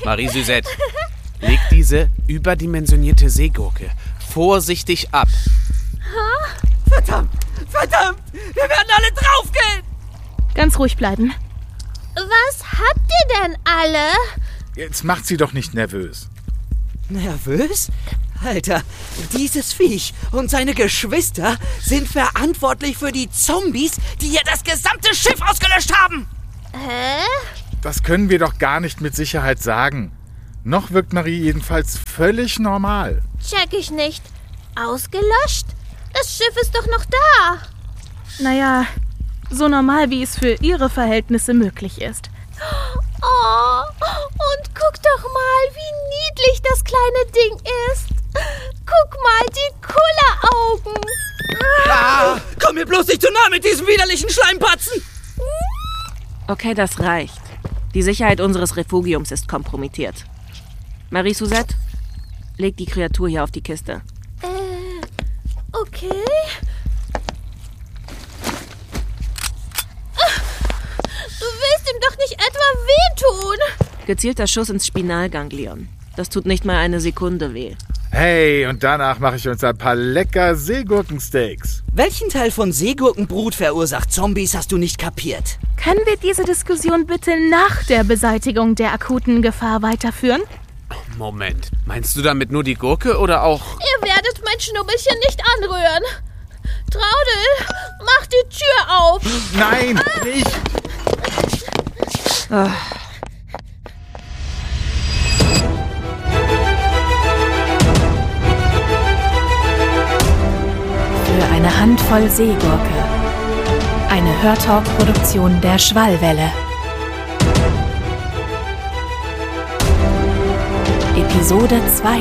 Marie-Suzette, leg diese überdimensionierte Seegurke vorsichtig ab. Verdammt! Wir werden alle draufgehen! Ganz ruhig bleiben. Was habt ihr denn alle? Jetzt macht sie doch nicht nervös. Nervös? Alter, dieses Viech und seine Geschwister sind verantwortlich für die Zombies, die hier das gesamte Schiff ausgelöscht haben. Hä? Das können wir doch gar nicht mit Sicherheit sagen. Noch wirkt Marie jedenfalls völlig normal. Check ich nicht. Ausgelöscht? Das Schiff ist doch noch da. Naja, so normal, wie es für ihre Verhältnisse möglich ist. Oh, und guck doch mal, wie niedlich das kleine Ding ist. Guck mal, die Kulleraugen. Komm mir bloß nicht zu nah mit diesem widerlichen Schleimpatzen! Okay, das reicht. Die Sicherheit unseres Refugiums ist kompromittiert. Marie-Suzette, leg die Kreatur hier auf die Kiste. Okay. Du willst ihm doch nicht etwa wehtun. Gezielter Schuss ins Spinalganglion. Das tut nicht mal eine Sekunde weh. Hey, und danach mache ich uns ein paar lecker Seegurkensteaks. Welchen Teil von Seegurkenbrut verursacht Zombies, hast du nicht kapiert? Können wir diese Diskussion bitte nach der Beseitigung der akuten Gefahr weiterführen? Moment, meinst du damit nur die Gurke oder auch... Ihr werdet mein Schnubbelchen nicht anrühren. Traudel, mach die Tür auf. Nein, nicht! Für eine Handvoll Seegurke. Eine Hörtalk-Produktion der Schwallwelle. Episode 2.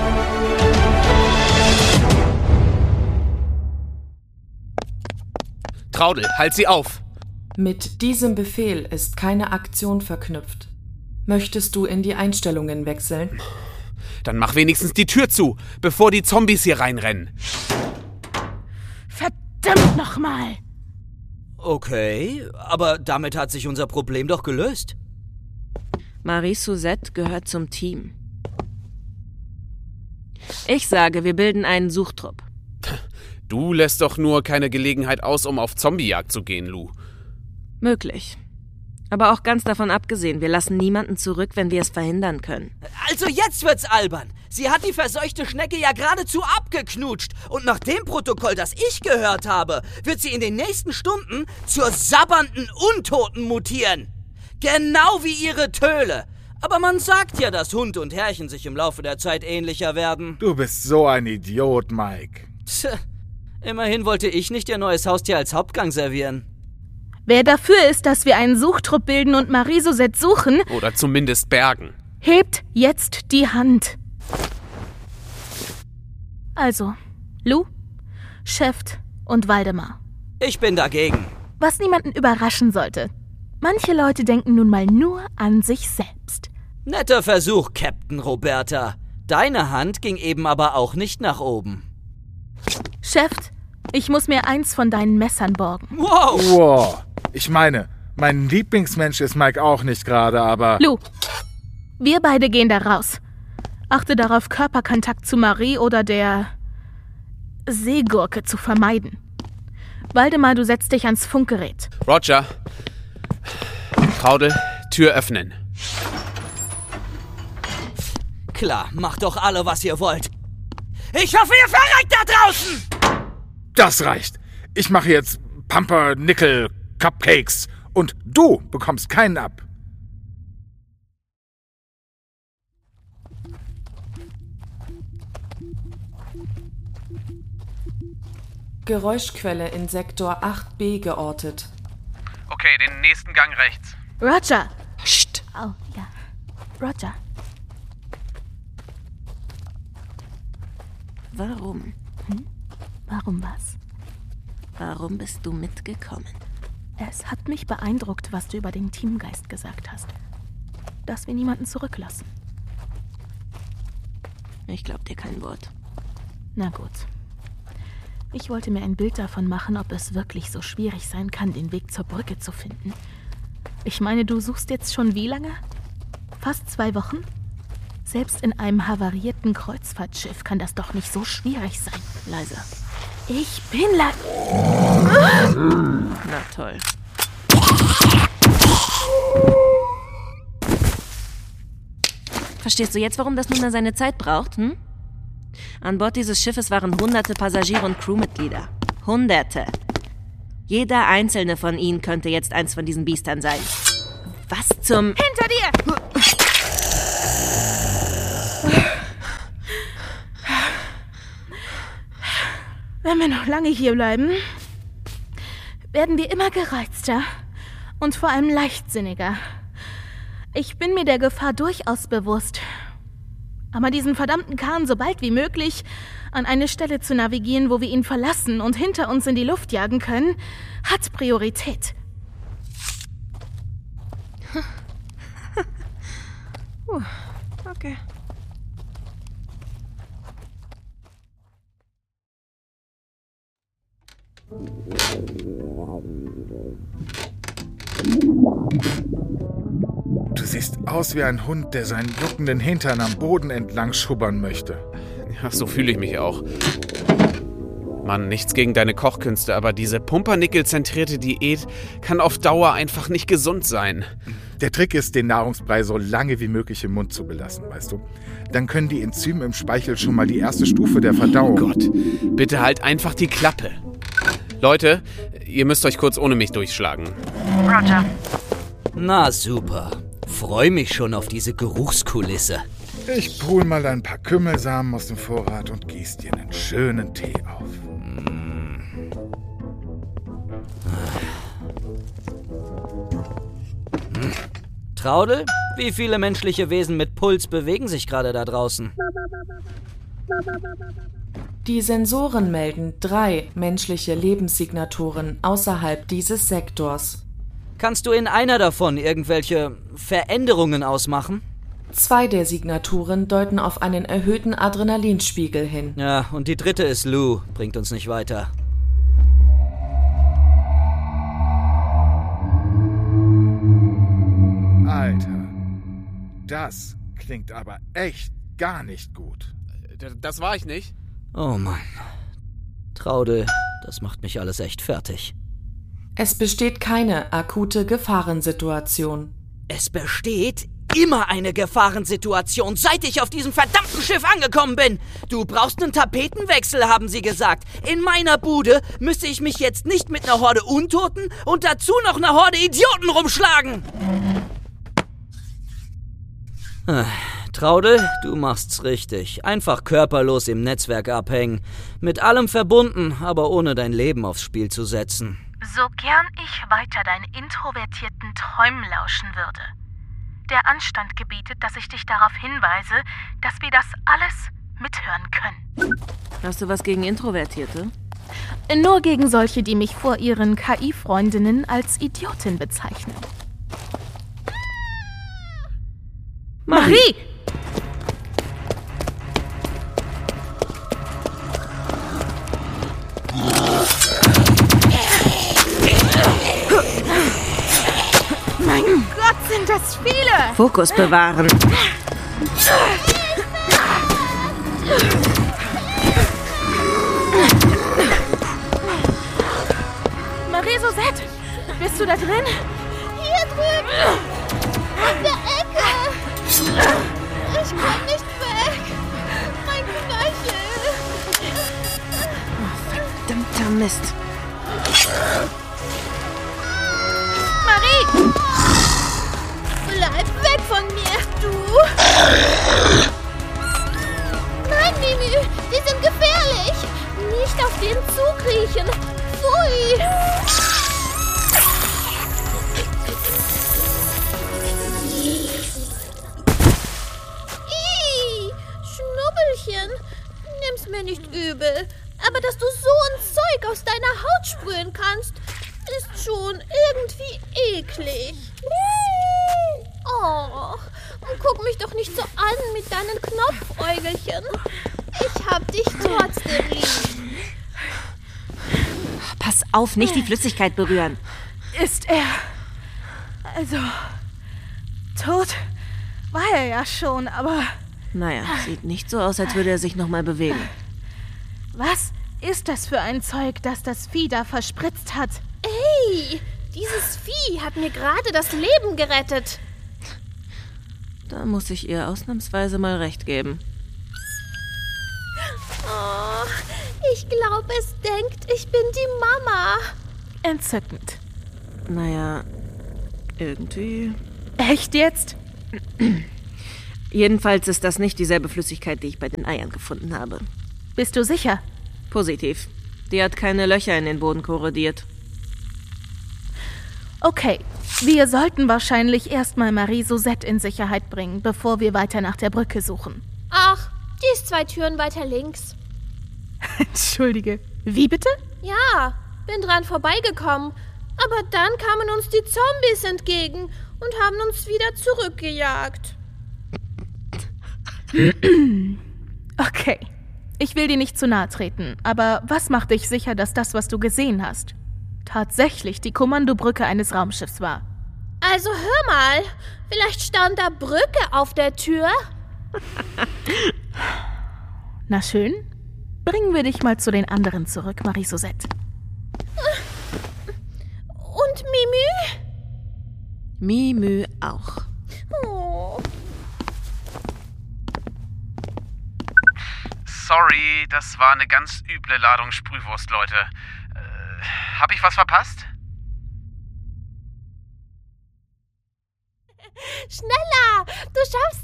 Traudel, halt sie auf! Mit diesem Befehl ist keine Aktion verknüpft. Möchtest du in die Einstellungen wechseln? Dann mach wenigstens die Tür zu, bevor die Zombies hier reinrennen. Verdammt nochmal! Okay, aber damit hat sich unser Problem doch gelöst. Marie-Suzette gehört zum Team. Ich sage, wir bilden einen Suchtrupp. Du lässt doch nur keine Gelegenheit aus, um auf Zombiejagd zu gehen, Lou. Möglich. Aber auch ganz davon abgesehen, wir lassen niemanden zurück, wenn wir es verhindern können. Also jetzt wird's albern. Sie hat die verseuchte Schnecke ja geradezu abgeknutscht. Und nach dem Protokoll, das ich gehört habe, wird sie in den nächsten Stunden zur sabbernden Untoten mutieren. Genau wie ihre Töle. Aber man sagt ja, dass Hund und Herrchen sich im Laufe der Zeit ähnlicher werden. Du bist so ein Idiot, Mike. Tch, immerhin wollte ich nicht ihr neues Haustier als Hauptgang servieren. Wer dafür ist, dass wir einen Suchtrupp bilden und Marie-Suzette suchen, Oder zumindest bergen. hebt jetzt die Hand. Also, Lou, Schäft und Waldemar. Ich bin dagegen. Was niemanden überraschen sollte. Manche Leute denken nun mal nur an sich selbst. Netter Versuch, Captain Roberta. Deine Hand ging eben aber auch nicht nach oben. Schäft, ich muss mir eins von deinen Messern borgen. Wow! Wow. Ich meine, mein Lieblingsmensch ist Mike auch nicht gerade, aber... Lou, wir beide gehen da raus. Achte darauf, Körperkontakt zu Marie oder der Seegurke zu vermeiden. Waldemar, du setzt dich ans Funkgerät. Roger. Traudel, Tür öffnen. Klar, macht doch alle, was ihr wollt. Ich hoffe, ihr verreckt da draußen! Das reicht. Ich mache jetzt Pumpernickel-Cupcakes und du bekommst keinen ab. Geräuschquelle in Sektor 8b geortet. Okay, den nächsten Gang rechts. Roger! Psst. Oh, ja. Roger. Warum? Warum was? Warum bist du mitgekommen? Es hat mich beeindruckt, was du über den Teamgeist gesagt hast. Dass wir niemanden zurücklassen. Ich glaub dir kein Wort. Na gut. Ich wollte mir ein Bild davon machen, ob es wirklich so schwierig sein kann, den Weg zur Brücke zu finden. Ich meine, du suchst jetzt schon wie lange? fast 2 Wochen? Selbst in einem havarierten Kreuzfahrtschiff kann das doch nicht so schwierig sein. Leise. Ich bin Na toll. Verstehst du jetzt, warum das nun mal seine Zeit braucht, hm? An Bord dieses Schiffes waren hunderte Passagiere und Crewmitglieder. Hunderte. Jeder einzelne von ihnen könnte jetzt eins von diesen Biestern sein. Was zum... Hinter dir! Wenn wir noch lange hier bleiben, werden wir immer gereizter und vor allem leichtsinniger. Ich bin mir der Gefahr durchaus bewusst. Aber diesen verdammten Kahn so bald wie möglich an eine Stelle zu navigieren, wo wir ihn verlassen und hinter uns in die Luft jagen können, hat Priorität. Okay. Du siehst aus wie ein Hund, der seinen juckenden Hintern am Boden entlang schubbern möchte. Ja, so fühle ich mich auch. Mann, nichts gegen deine Kochkünste, aber diese pumpernickel-zentrierte Diät kann auf Dauer einfach nicht gesund sein. Der Trick ist, den Nahrungsbrei so lange wie möglich im Mund zu belassen, weißt du? Dann können die Enzyme im Speichel schon mal die erste Stufe der Verdauung... Oh Gott, bitte halt einfach die Klappe. Leute, ihr müsst euch kurz ohne mich durchschlagen. Roger. Na super. Freu mich schon auf diese Geruchskulisse. Ich brühe mal ein paar Kümmelsamen aus dem Vorrat und gieß dir einen schönen Tee auf. Traudel, wie viele menschliche Wesen mit Puls bewegen sich gerade da draußen? Die Sensoren melden 3 menschliche Lebenssignaturen außerhalb dieses Sektors. Kannst du in einer davon irgendwelche Veränderungen ausmachen? 2 der Signaturen deuten auf einen erhöhten Adrenalinspiegel hin. Ja, und die dritte ist Lou. Bringt uns nicht weiter. Alter, das klingt aber echt gar nicht gut. Das war ich nicht. Oh Mann. Traudel, das macht mich alles echt fertig. Es besteht keine akute Gefahrensituation. Es besteht immer eine Gefahrensituation, seit ich auf diesem verdammten Schiff angekommen bin. Du brauchst einen Tapetenwechsel, haben sie gesagt. In meiner Bude müsste ich mich jetzt nicht mit einer Horde Untoten und dazu noch einer Horde Idioten rumschlagen. Traudel, du machst's richtig. Einfach körperlos im Netzwerk abhängen. Mit allem verbunden, aber ohne dein Leben aufs Spiel zu setzen. So gern ich weiter deinen introvertierten Träumen lauschen würde. Der Anstand gebietet, dass ich dich darauf hinweise, dass wir das alles mithören können. Hast du was gegen Introvertierte? Nur gegen solche, die mich vor ihren KI-Freundinnen als Idiotin bezeichnen. Marie! Mein Gott, sind das viele! Fokus bewahren. Marie-Sosette, bist du da drin? Hier drüben! In der Ecke! Ich komm nicht weg! Mein Knöchel! Verdammter Mist. Marie! Bleib weg von mir, du! Nein, Mimi, die sind gefährlich! Nicht auf den Zug riechen! Pfui! Schnubbelchen, nimm's mir nicht übel, aber dass du so ein Zeug aus deiner Haut sprühen kannst, ist schon irgendwie eklig. Oh, guck mich doch nicht so an mit deinen Knopfäugelchen. Ich hab dich trotzdem lieb. Pass auf, nicht die Flüssigkeit berühren. Ist er also tot war er ja schon, aber... Naja, sieht nicht so aus, als würde er sich nochmal bewegen. Was ist das für ein Zeug, das das Vieh da verspritzt hat? Ey, dieses Vieh hat mir gerade das Leben gerettet. Da muss ich ihr ausnahmsweise mal recht geben. Oh, ich glaube, es denkt, ich bin die Mama. Entzückend. Naja, irgendwie... Echt jetzt? Jedenfalls ist das nicht dieselbe Flüssigkeit, die ich bei den Eiern gefunden habe. Bist du sicher? Positiv. Die hat keine Löcher in den Boden korrodiert. Okay, wir sollten wahrscheinlich erstmal Marie-Suzette in Sicherheit bringen, bevor wir weiter nach der Brücke suchen. Ach, die ist 2 Türen weiter links. Entschuldige, wie bitte? Ja, bin dran vorbeigekommen. Aber dann kamen uns die Zombies entgegen und haben uns wieder zurückgejagt. Okay, ich will dir nicht zu nahe treten, aber was macht dich sicher, dass das, was du gesehen hast, tatsächlich die Kommandobrücke eines Raumschiffs war? Also hör mal, vielleicht stand da Brücke auf der Tür? Na schön, bringen wir dich mal zu den anderen zurück, Marie-Suzette. Und Mimü? Mimü auch. Oh. Sorry, das war eine ganz üble Ladung Sprühwurst, Leute. Hab ich was verpasst? Schneller, du schaffst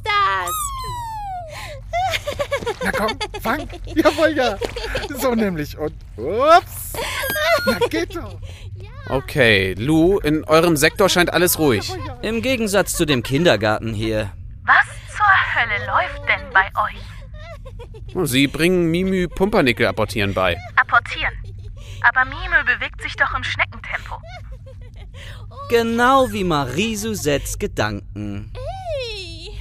das. Na komm, fang. Jawohl, ja. So nämlich. Und ups. Na geht doch. Okay, Lou, in eurem Sektor scheint alles ruhig. Im Gegensatz zu dem Kindergarten hier. Was zur Hölle läuft denn bei euch? Sie bringen Mimü Pumpernickel apportieren bei. Apportieren. Aber Mimü bewegt sich doch im Schneckentempo. Genau wie Marie-Suzettes Gedanken. Hey.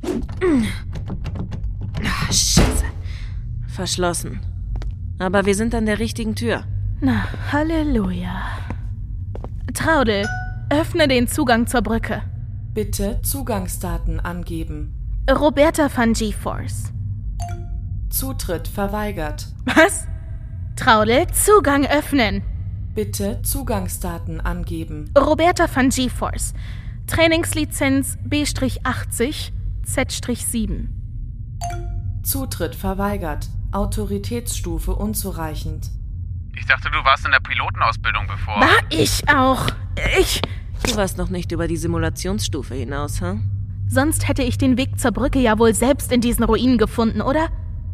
Ah, Scheiße. Verschlossen. Aber wir sind an der richtigen Tür. Na, Halleluja. Traudel, öffne den Zugang zur Brücke. Bitte Zugangsdaten angeben. Roberta van GeForce. Zutritt verweigert. Was? Traudel, Zugang öffnen. Bitte Zugangsdaten angeben. Roberta van GeForce. Trainingslizenz B-80 Z-7. Zutritt verweigert. Autoritätsstufe unzureichend. Ich dachte, du warst in der Pilotenausbildung bevor. War ich auch. Du warst noch nicht über die Simulationsstufe hinaus, hm? Sonst hätte ich den Weg zur Brücke ja wohl selbst in diesen Ruinen gefunden, oder?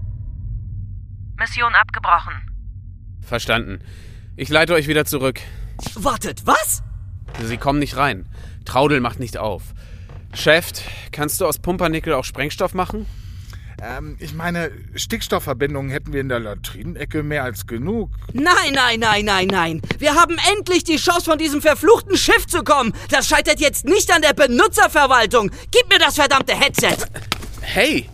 Mission abgebrochen. Verstanden. Ich leite euch wieder zurück. Wartet, was? Sie kommen nicht rein. Traudel macht nicht auf. Chef, kannst du aus Pumpernickel auch Sprengstoff machen? Ich meine, Stickstoffverbindungen hätten wir in der Latrinenecke mehr als genug. Nein. Wir haben endlich die Chance, von diesem verfluchten Schiff zu kommen. Das scheitert jetzt nicht an der Benutzerverwaltung. Gib mir das verdammte Headset. Hey!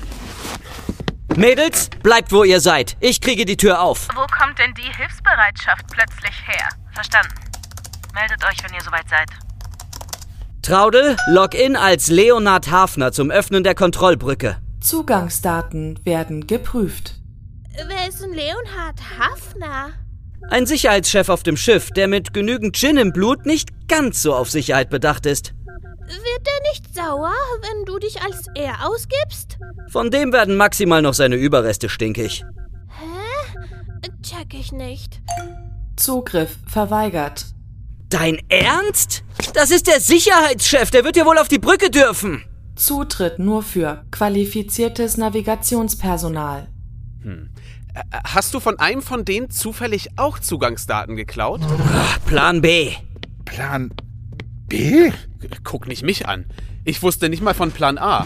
Mädels, bleibt, wo ihr seid. Ich kriege die Tür auf. Wo kommt denn die Hilfsbereitschaft plötzlich her? Verstanden. Meldet euch, wenn ihr soweit seid. Traudel, log in als Leonard Hafner zum Öffnen der Kontrollbrücke. Zugangsdaten werden geprüft. Wer ist denn Leonhard Hafner? Ein Sicherheitschef auf dem Schiff, der mit genügend Gin im Blut nicht ganz so auf Sicherheit bedacht ist. Wird er nicht sauer, wenn du dich als er ausgibst? Von dem werden maximal noch seine Überreste stinkig. Hä? Check ich nicht. Zugriff verweigert. Dein Ernst? Das ist der Sicherheitschef, der wird ja wohl auf die Brücke dürfen. Zutritt nur für qualifiziertes Navigationspersonal. Hast du von einem von denen zufällig auch Zugangsdaten geklaut? Plan B. Plan B? Guck nicht mich an. Ich wusste nicht mal von Plan A.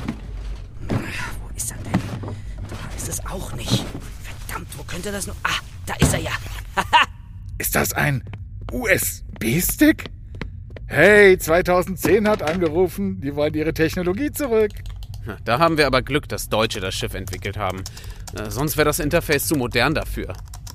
Wo ist er denn? Da ist es auch nicht. Verdammt, wo könnte das nur... Ah, da ist er ja. Ist das ein USB-Stick? Hey, 2010 hat angerufen. Die wollen ihre Technologie zurück. Da haben wir aber Glück, dass Deutsche das Schiff entwickelt haben. Sonst wäre das Interface zu modern dafür.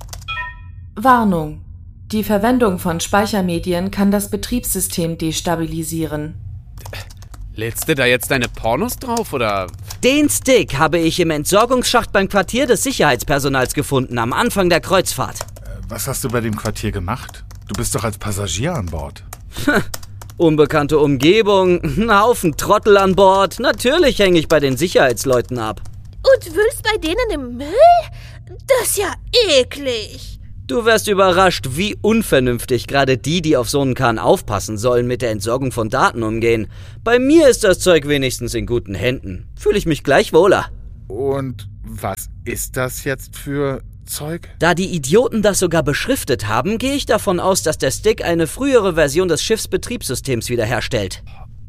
Warnung. Die Verwendung von Speichermedien kann das Betriebssystem destabilisieren. Lädst du da jetzt deine Pornos drauf, oder? Den Stick habe ich im Entsorgungsschacht beim Quartier des Sicherheitspersonals gefunden, am Anfang der Kreuzfahrt. Was hast du bei dem Quartier gemacht? Du bist doch als Passagier an Bord. Unbekannte Umgebung, ein Haufen Trottel an Bord. Natürlich hänge ich bei den Sicherheitsleuten ab. Und wühlst bei denen im Müll? Das ist ja eklig. Du wärst überrascht, wie unvernünftig gerade die auf so einen Kahn aufpassen sollen, mit der Entsorgung von Daten umgehen. Bei mir ist das Zeug wenigstens in guten Händen. Fühle ich mich gleich wohler. Und was ist das jetzt für Zeug? Da die Idioten das sogar beschriftet haben, gehe ich davon aus, dass der Stick eine frühere Version des Schiffsbetriebssystems wiederherstellt.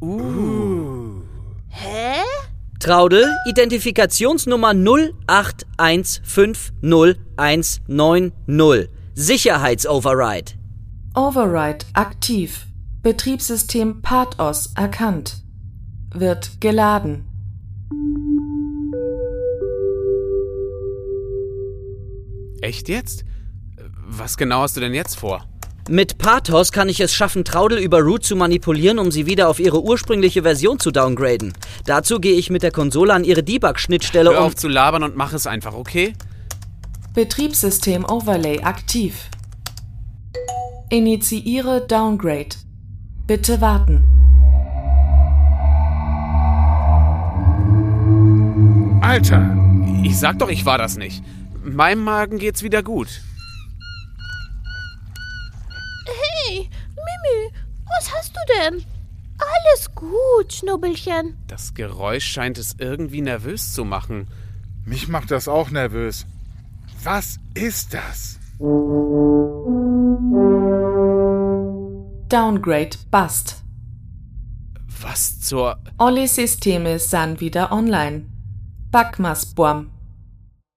Hä? Traudel, Identifikationsnummer 081501190. Sicherheitsoverride. Override aktiv. Betriebssystem PATOS erkannt. Wird geladen. Echt jetzt? Was genau hast du denn jetzt vor? Mit PATOS kann ich es schaffen, Traudel über Root zu manipulieren, um sie wieder auf ihre ursprüngliche Version zu downgraden. Dazu gehe ich mit der Konsole an ihre Debug-Schnittstelle Hör auf zu labern und mach es einfach, okay? Betriebssystem Overlay aktiv. Initiiere Downgrade. Bitte warten. Alter! Ich sag doch, ich war das nicht. Meinem Magen geht's wieder gut. Hey, Mimi, was hast du denn? Alles gut, Schnubbelchen. Das Geräusch scheint es irgendwie nervös zu machen. Mich macht das auch nervös. Was ist das? Downgrade Bust. Was zur... Alle Systeme sind wieder online. Backmas Bom.